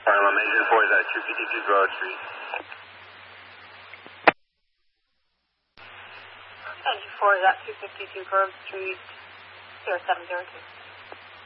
Harlem, Engine 4 is at 252 Grove Street. Engine 4 is at 252 Grove Street, 0702.